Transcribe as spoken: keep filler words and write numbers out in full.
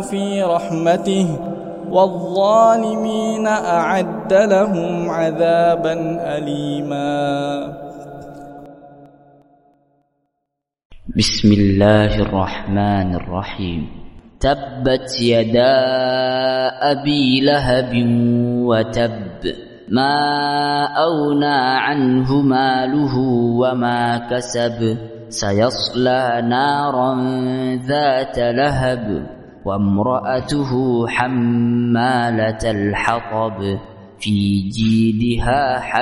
في رحمته والظالمين أعد لهم عذابا أليما. بسم الله الرحمن الرحيم. تبت يدا أبي لهب وتب ما أغنى عنه ماله وما كسب سيصلى نارا ذات لهب وامرأته حمالة الحطب في جيدها